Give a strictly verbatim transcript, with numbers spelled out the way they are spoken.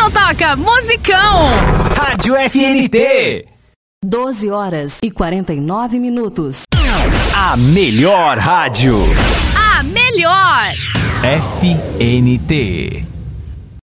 Então toca musicão. Rádio F N T. doze horas e quarenta e nove minutos. A melhor rádio. A melhor. F N T.